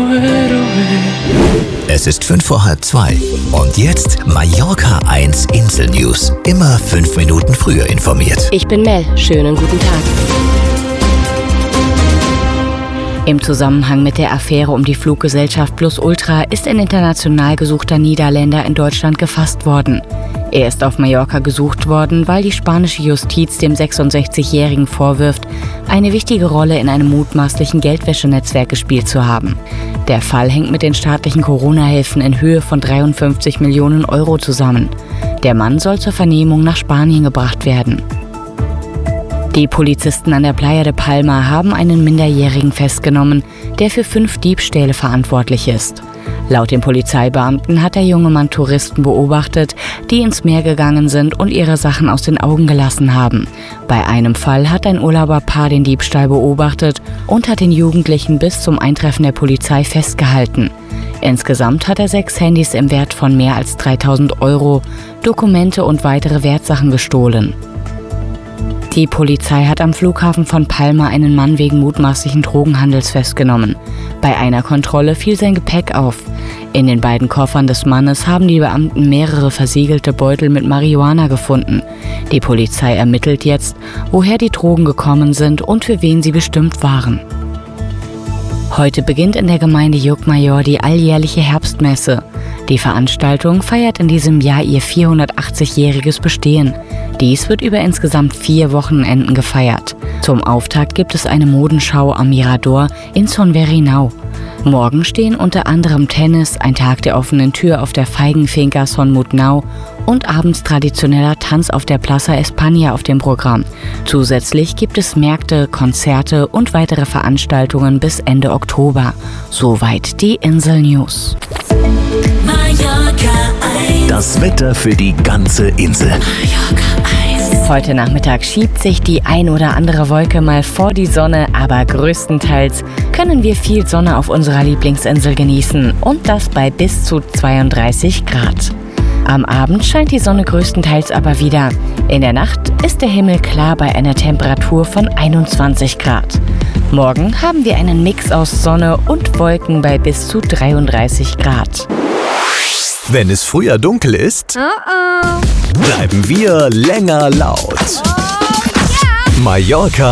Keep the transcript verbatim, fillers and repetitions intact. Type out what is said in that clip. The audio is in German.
Es ist fünf vor halb zwei. Und jetzt Mallorca eins Insel News. Immer fünf Minuten früher informiert. Ich bin Mel. Schönen guten Tag. Im Zusammenhang mit der Affäre um die Fluggesellschaft Plus Ultra ist ein international gesuchter Niederländer in Deutschland gefasst worden. Er ist auf Mallorca gesucht worden, weil die spanische Justiz dem sechsundsechzigjährigen vorwirft, eine wichtige Rolle in einem mutmaßlichen Geldwäschenetzwerk gespielt zu haben. Der Fall hängt mit den staatlichen Corona-Hilfen in Höhe von dreiundfünfzig Millionen Euro zusammen. Der Mann soll zur Vernehmung nach Spanien gebracht werden. Die Polizisten an der Playa de Palma haben einen Minderjährigen festgenommen, der für fünf Diebstähle verantwortlich ist. Laut den Polizeibeamten hat der junge Mann Touristen beobachtet, die ins Meer gegangen sind und ihre Sachen aus den Augen gelassen haben. Bei einem Fall hat ein Urlauberpaar den Diebstahl beobachtet und hat den Jugendlichen bis zum Eintreffen der Polizei festgehalten. Insgesamt hat er sechs Handys im Wert von mehr als dreitausend Euro, Dokumente und weitere Wertsachen gestohlen. Die Polizei hat am Flughafen von Palma einen Mann wegen mutmaßlichen Drogenhandels festgenommen. Bei einer Kontrolle fiel sein Gepäck auf. In den beiden Koffern des Mannes haben die Beamten mehrere versiegelte Beutel mit Marihuana gefunden. Die Polizei ermittelt jetzt, woher die Drogen gekommen sind und für wen sie bestimmt waren. Heute beginnt in der Gemeinde Llucmajor die alljährliche Herbstmesse. Die Veranstaltung feiert in diesem Jahr ihr vierhundertachtzigjähriges Bestehen. Dies wird über insgesamt vier Wochenenden gefeiert. Zum Auftakt gibt es eine Modenschau am Mirador in Son Verinau. Morgen stehen unter anderem Tennis, ein Tag der offenen Tür auf der Feigenfinca Son Mutnau und abends traditioneller Tanz auf der Plaza España auf dem Programm. Zusätzlich gibt es Märkte, Konzerte und weitere Veranstaltungen bis Ende Oktober. Soweit die Insel News. Das Wetter für die ganze Insel. Heute Nachmittag schiebt sich die ein oder andere Wolke mal vor die Sonne, aber größtenteils können wir viel Sonne auf unserer Lieblingsinsel genießen und das bei bis zu zweiunddreißig Grad. Am Abend scheint die Sonne größtenteils aber wieder. In der Nacht ist der Himmel klar bei einer Temperatur von einundzwanzig Grad. Morgen haben wir einen Mix aus Sonne und Wolken bei bis zu dreiunddreißig Grad. Wenn es früher dunkel ist, Oh oh. bleiben wir länger laut. Oh, yeah. Mallorca